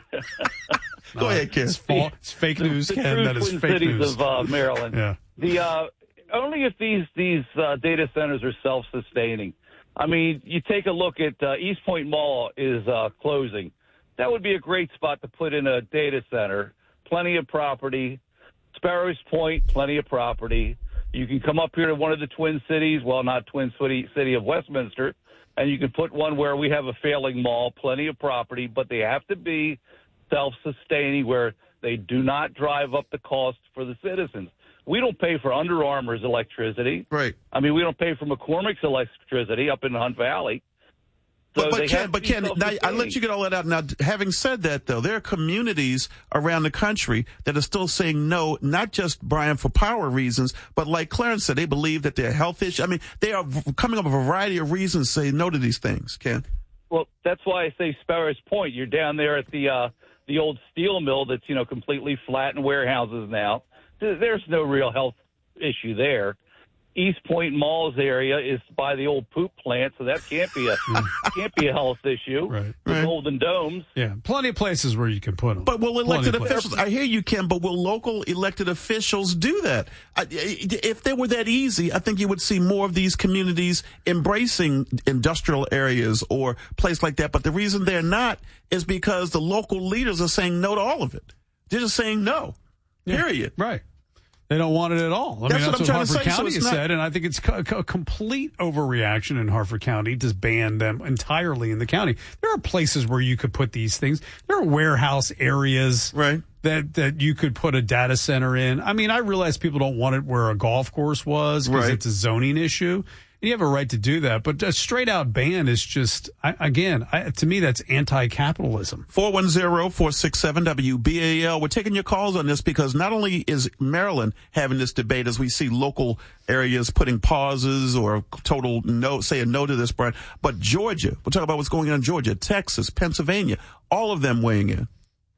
go ahead, Ken. It's, fa- it's fake news, the, Ken. The that is Twin fake Cities news. of uh, Maryland. Yeah. The uh, only if these these uh, data centers are self-sustaining. I mean, you take a look at uh, East Point Mall is uh, closing. That would be a great spot to put in a data center. Plenty of property. Sparrows Point, plenty of property. You can come up here to one of the Twin Cities, well, not Twin City, City of Westminster, and you can put one where we have a failing mall, plenty of property, but they have to be self-sustaining where they do not drive up the cost for the citizens. We don't pay for Under Armour's electricity. Right. I mean, we don't pay for McCormick's electricity up in Hunt Valley. So but, but Ken, but Ken, now, I let you get all that out. Now, having said that, though, there are communities around the country that are still saying no, not just, Brian, for power reasons, but like Clarence said, they believe that they're health issues. I mean, they are coming up with a variety of reasons to say no to these things, Ken. Well, that's why I say Sparrows Point. You're down there at the uh, the old steel mill that's, you know, completely flat and warehouses now. There's no real health issue there. East Point Mall's area is by the old poop plant, so that can't be a can't be a health issue. Right. The right. Golden Domes. Yeah, plenty of places where you can put them. But will elected officials? I hear you, Ken. But will local elected officials do that? I, if they were that easy, I think you would see more of these communities embracing industrial areas or place like that. But the reason they're not is because the local leaders are saying no to all of it. They're just saying no. Yeah. Period. Right. They don't want it at all. I That's mean, what that's I'm what, trying to Harford say, so County it's not- said, and I think it's a, a complete overreaction in Harford County to ban them entirely in the county. There are places where you could put these things. There are warehouse areas right. that, that you could put a data center in. I mean, I realize people don't want it where a golf course was because Right. it's a zoning issue. You have a right to do that, but a straight out ban is just, I, again, I, to me, that's anti-capitalism. four one zero, four six seven, W B A L. We're taking your calls on this because not only is Maryland having this debate as we see local areas putting pauses or total no, say a no to this, Brian, but Georgia, we're talking about what's going on in Georgia, Texas, Pennsylvania, all of them weighing in.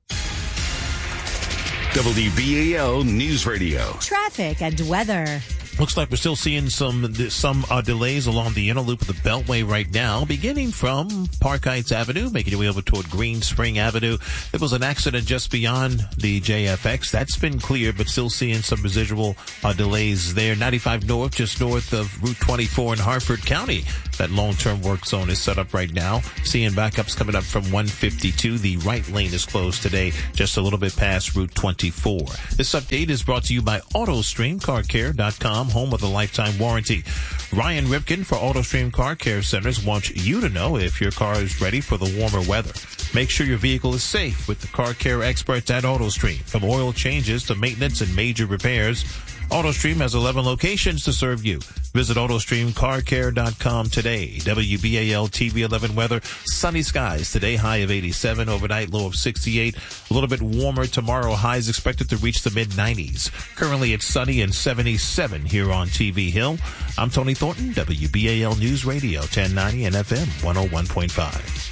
W B A L News Radio. Traffic and weather. Looks like we're still seeing some some uh, delays along the inner loop of the Beltway right now, beginning from Park Heights Avenue, making your way over toward Green Spring Avenue. There was an accident just beyond the J F X. That's been cleared, but still seeing some residual uh, delays there. ninety-five North, just north of Route twenty-four in Harford County. That long-term work zone is set up right now. Seeing backups coming up from one fifty-two. The right lane is closed today, just a little bit past Route twenty-four. This update is brought to you by AutoStream Car Care dot com. Home with a lifetime warranty. Ryan Ripken for AutoStream Car Care Centers wants you to know if your car is ready for the warmer weather. Make sure your vehicle is safe with the car care experts at AutoStream. From oil changes to maintenance and major repairs, AutoStream has eleven locations to serve you. Visit AutoStream Car Care dot com today. W B A L T V eleven weather. Sunny skies today, high of eighty-seven. Overnight, low of sixty-eight. A little bit warmer tomorrow. Highs expected to reach the mid nineties. Currently, it's sunny and seventy-seven here on T V Hill. I'm Tony Thornton, W B A L News Radio, ten ninety and F M one oh one point five.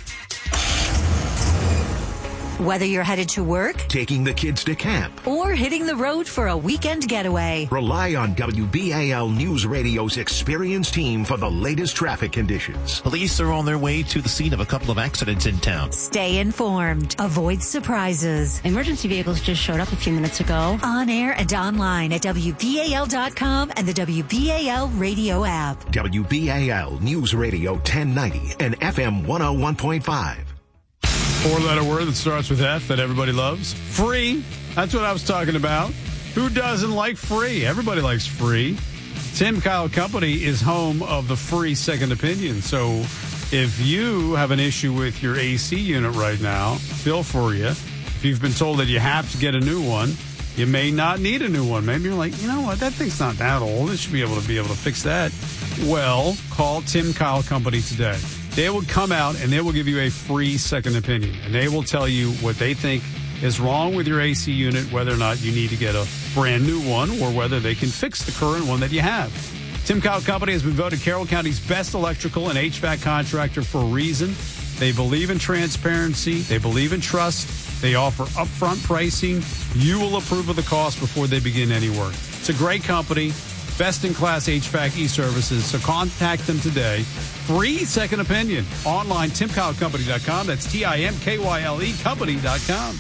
Whether you're headed to work, taking the kids to camp, or hitting the road for a weekend getaway, rely on W B A L News Radio's experienced team for the latest traffic conditions. Police are on their way to the scene of a couple of accidents in town. Stay informed. Avoid surprises. Emergency vehicles just showed up a few minutes ago. On air and online at W B A L dot com and the W B A L radio app. W B A L News Radio ten ninety and F M one oh one point five. Four-letter word that starts with F that everybody loves. Free. That's what I was talking about. Who doesn't like free? Everybody likes free. Tim Kyle Company is home of the free second opinion. So if you have an issue with your A C unit right now, feel for you. If you've been told that you have to get a new one, you may not need a new one. Maybe you're like, you know what, that thing's not that old. It should be able to be able to fix that. Well, call Tim Kyle Company today. They will come out and they will give you a free second opinion. And they will tell you what they think is wrong with your A C unit, whether or not you need to get a brand new one or whether they can fix the current one that you have. Tim Kyle Company has been voted Carroll County's best electrical and H V A C contractor for a reason. They believe in transparency. They believe in trust. They offer upfront pricing. You will approve of the cost before they begin any work. It's a great company. Best-in-class H V A C e-services. So contact them today. Free second opinion. Online, Tim Kyle Company dot com. That's T I M K Y L E Company dot com.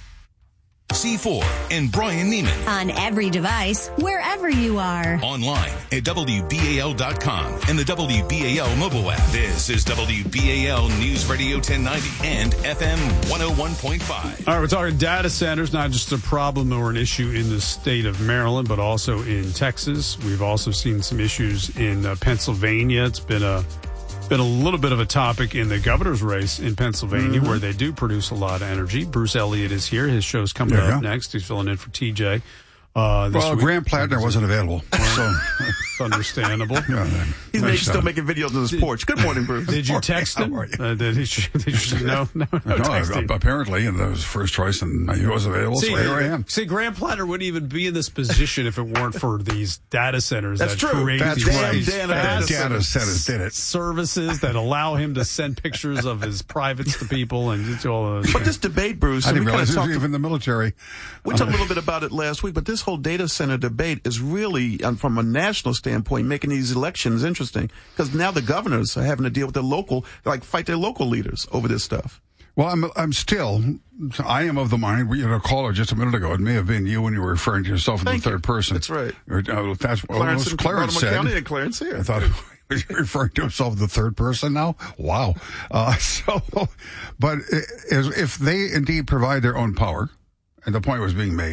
C four and Brian Neiman. On every device, wherever you are. Online at W B A L dot com and the W B A L mobile app. This is W B A L News Radio ten ninety and F M one oh one point five. All right, we're talking data centers, not just a problem or an issue in the state of Maryland, but also in Texas. We've also seen some issues in uh, Pennsylvania. It's been a been a little bit of a topic in the governor's race in Pennsylvania, mm-hmm. where they do produce a lot of energy. Bruce Elliott is here. His show's coming yeah. up next. He's filling in for T J. Uh, this well, week. Graham Plattner wasn't available, so it's understandable. Yeah, He's making, still making videos on his porch. Good morning, Bruce. Did you text him? Uh, did he, did you, no, no, no, no texting. Apparently, and that was first choice, and he was available, see, so here I am. See, Graham Plattner wouldn't even be in this position if it weren't for these data centers. That's that true. Create That's these damn these data, fast data centers did it. Services that allow him to send pictures of his privates to people and do all those. But this debate, Bruce, I didn't we realize it was talked, even the military. We talked a little bit about it last week, but this whole data center debate is really, um, from a national standpoint, making these elections interesting because now the governors are having to deal with their local, like fight their local leaders over this stuff. Well, I'm I'm still, I am of the mind, we had a caller just a minute ago. It may have been you when you were referring to yourself in Thank the third you. person. That's right. Or, uh, that's what Clarence, Clarence, Clarence said. County and Clarence here. I thought he was referring to himself in the third person now. Wow. Uh, so, but if they indeed provide their own power, and the point was being made,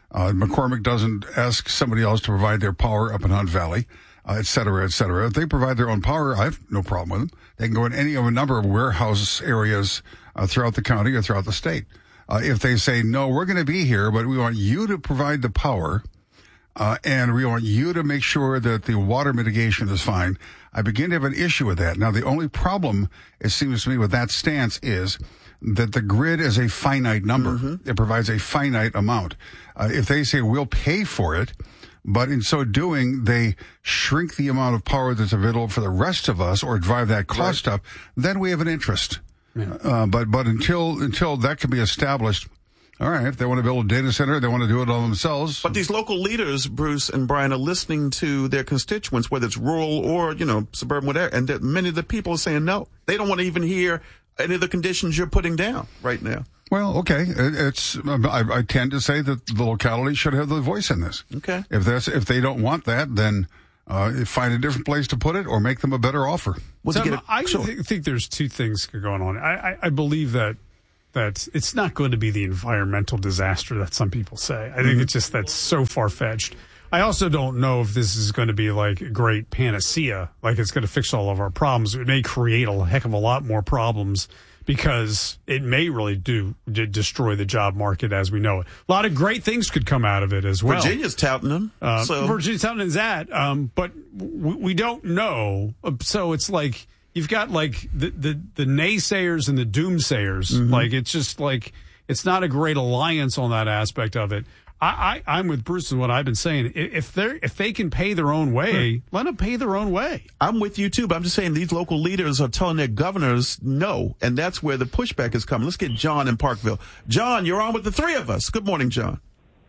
Uh, McCormick doesn't ask somebody else to provide their power up in Hunt Valley, uh, et cetera, et cetera. If they provide their own power, I have no problem with them. They can go in any of a number of warehouse areas uh, throughout the county or throughout the state. Uh, if they say, no, we're going to be here, but we want you to provide the power, uh, and we want you to make sure that the water mitigation is fine, I begin to have an issue with that. Now, the only problem, it seems to me, with that stance is that the grid is a finite number. Mm-hmm. It provides a finite amount. Uh, if they say we'll pay for it, but in so doing, they shrink the amount of power that's available for the rest of us or drive that cost right. up, then we have an interest. Yeah. Uh, but but until until that can be established, all right, if they want to build a data center, they want to do it all themselves. But these local leaders, Bruce and Brian, are listening to their constituents, whether it's rural or, you know, suburban, whatever, and that many of the people are saying no. They don't want to even hear any of the conditions you're putting down right now. Well, okay, it's I, I tend to say that the locality should have the voice in this. Okay. If that's if they don't want that, then uh, find a different place to put it or make them a better offer. Well, so a, I sure. th- think there's two things going on. I, I, I believe that that it's not going to be the environmental disaster that some people say. I think mm-hmm. it's just that's so far-fetched. I also don't know if this is going to be like a great panacea, like it's going to fix all of our problems. It may create a heck of a lot more problems because it may really do d- destroy the job market as we know it. A lot of great things could come out of it as well. Virginia's touting them. Uh, so. Virginia's touting that, um, but w- we don't know. So it's like you've got like the, the, the naysayers and the doomsayers. Mm-hmm. Like it's just like it's not a great alliance on that aspect of it. I, I, I'm with Bruce in what I've been saying. If they if they can pay their own way, let them pay their own way. I'm with you too, but I'm just saying these local leaders are telling their governors no, and that's where the pushback is coming. Let's get John in Parkville. John, you're on with the three of us. Good morning, John.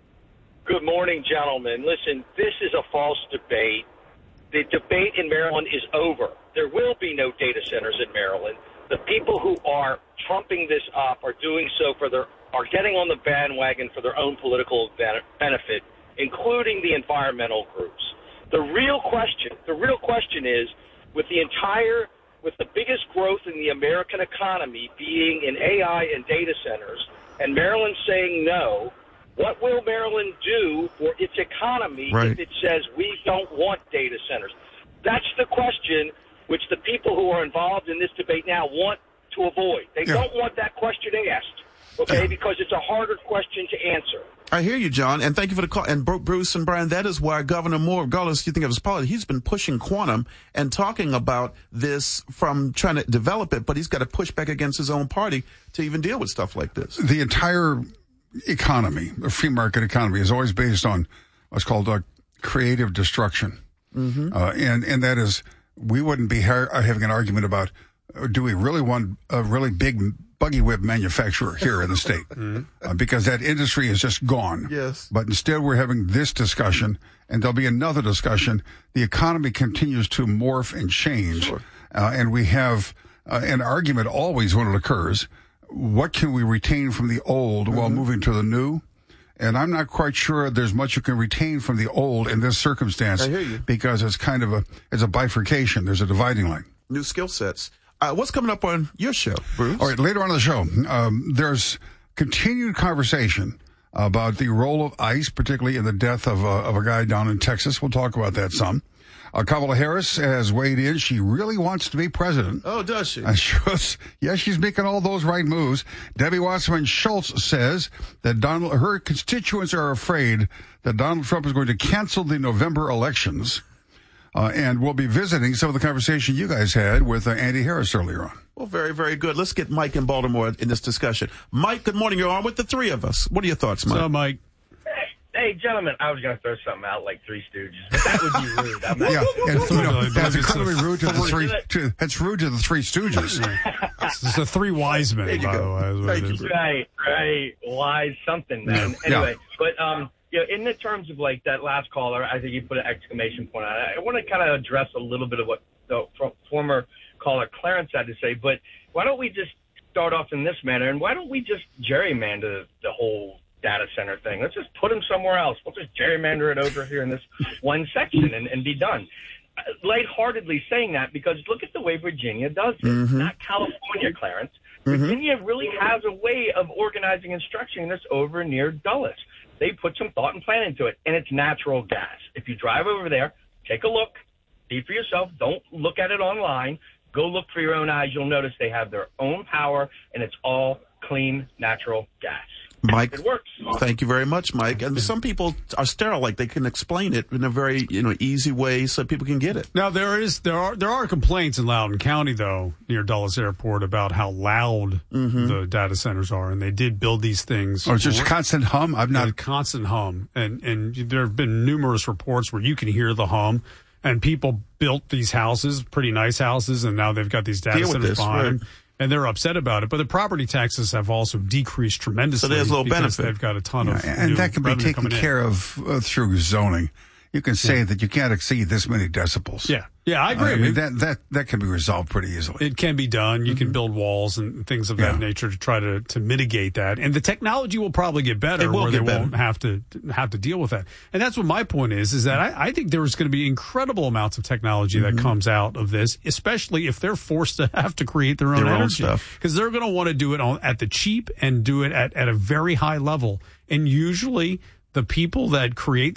Good morning, gentlemen. Listen, this is a false debate. The debate in Maryland is over. There will be no data centers in Maryland. The people who are trumping this up are doing so for their are getting on the bandwagon for their own political benefit, including the environmental groups. The real question, the real question is, with the entire, with the biggest growth in the American economy being in A I and data centers, and Maryland saying no, what will Maryland do for its economy right. if it says we don't want data centers? That's the question which the people who are involved in this debate now want to avoid. They yeah. don't want that question asked. Okay, because it's a harder question to answer. I hear you, John, and thank you for the call. And Bruce and Brian, that is why Governor Moore, regardless you think of his policy, he's been pushing quantum and talking about this from trying to develop it, but he's got to push back against his own party to even deal with stuff like this. The entire economy, the free market economy, is always based on what's called uh, creative destruction. Mm-hmm. Uh, and, and that is, we wouldn't be ha- having an argument about, uh, do we really want a really big buggy whip manufacturer here in the state? mm-hmm. uh, because that industry is just gone. Yes. But instead we're having this discussion, and there'll be another discussion. The economy continues to morph and change. Sure. Uh, and we have uh, an argument always when it occurs. What can we retain from the old mm-hmm. while moving to the new? And I'm not quite sure there's much you can retain from the old in this circumstance. I hear you. Because it's kind of a, it's a bifurcation. There's a dividing line. New skill sets. Uh, what's coming up on your show, Bruce? All right, later on in the show, um, there's continued conversation about the role of ICE, particularly in the death of, uh, of a guy down in Texas. We'll talk about that some. Uh, Kamala Harris has weighed in. She really wants to be president. Oh, does she? Uh, she was, yeah, she's making all those right moves. Debbie Wasserman Schultz says that Donald, her constituents are afraid that Donald Trump is going to cancel the November elections. Uh, and we'll be visiting some of the conversation you guys had with uh, Andy Harris earlier on. Well, very, very good. Let's get Mike in Baltimore in this discussion. Mike, good morning. You're on with the three of us. What are your thoughts, Mike? So, Mike. Hey, gentlemen, I was going to throw something out like Three Stooges, but that would be rude. I'm not yeah, and, you know, that's incredibly rude to the three. To, that's rude to the Three Stooges. It's the Three Wise Men, by go. the way. You, right, right, wise something, man. Yeah. Anyway, yeah. but um, you know, in the terms of like that last caller, I think you put an exclamation point on it. I want to kind of address a little bit of what the former caller Clarence had to say, but why don't we just start off in this manner, and why don't we just gerrymander the whole data center thing? Let's just put them somewhere else. We'll just gerrymander it over here in this one section and, and be done. Uh, lightheartedly saying that because look at the way Virginia does it. Mm-hmm. Not California, Clarence. Mm-hmm. Virginia really has a way of organizing and structuring this over near Dulles. They put some thought and plan into it, and it's natural gas. If you drive over there, take a look, see for yourself. Don't look at it online. Go look for your own eyes. You'll notice they have their own power, and it's all clean, natural gas. Mike, it works. Thank you very much, Mike. And some people are sterile, like they can explain it in a very, you know, easy way so people can get it. Now there is there are there are complaints in Loudoun County though, near Dulles Airport, about how loud mm-hmm. the data centers are, and they did build these things. Oh, it's just a constant hum. I've not a constant hum, and and there have been numerous reports where you can hear the hum. And people built these houses, pretty nice houses, and now they've got these data Deal centers this, behind right. them. And they're upset about it, but the property taxes have also decreased tremendously. So there's a little because benefit. They've got a ton yeah, of and new that can be revenue taken coming care in. of uh, through zoning. You can say Yeah. that you can't exceed this many decibels. Yeah, yeah, I agree. Uh, I mean, that that that can be resolved pretty easily. It can be done. You mm-hmm. can build walls and things of that Yeah. nature to try to, to mitigate that. And the technology will probably get better It will where get they better. won't have to have to deal with that. And that's what my point is, is that I, I think there's going to be incredible amounts of technology Mm-hmm. that comes out of this, especially if they're forced to have to create their own Their own energy. stuff. Because they're going to want to do it on, at the cheap and do it at, at a very high level. And usually the people that create